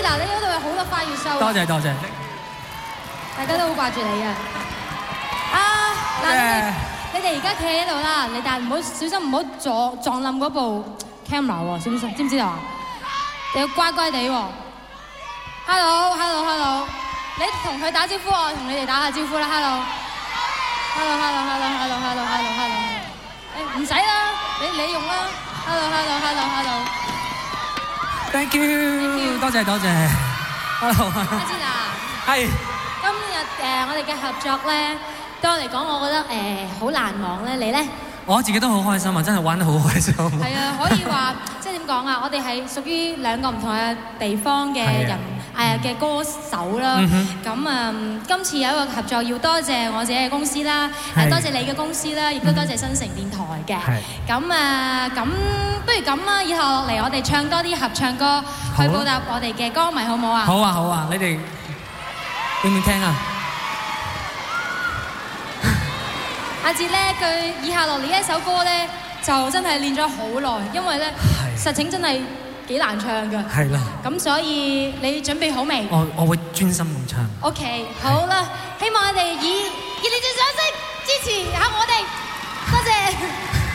嗱，你嗰度有好多花要收。 多謝多謝。 大家都好掛住你啊！嗱，你哋而家企喺度啦，你但係唔好小心，唔好撞冧嗰部 camera 喎，知唔知道啊？你要乖乖地喎。Hello， 你同佢打招呼，我同你哋打下招呼啦。Hello。誒唔使啦，你用啦。Hello。 Thank you， 多謝。Hello。 阿芝啊， 係。 今日我哋嘅合作咧，對我嚟講，我覺得好難忘咧。你咧？ 我自己都好開心啊，真係玩得好開心。 係啊，可以話即係點講啊？我哋係屬於兩個唔同嘅地方嘅人嘅歌手啦。咁今次有一個合作，要多謝我自己嘅公司啦，多謝你嘅公司啦，亦都多謝新城電台嘅。咁不如咁啦，以後落嚟我哋唱多啲合唱歌，去報答我哋嘅歌迷，好唔好啊？ 好啊，你哋要唔要聽啊？ 阿哲咧，佢以下落嚟呢一首歌咧，就真係練咗好耐，因為咧實情真係幾難唱㗎。係啦。咁所以你準備好未？ 我會專心咁唱。 OK， 好啦，希望你哋以熱烈嘅掌聲支持下我哋，多謝。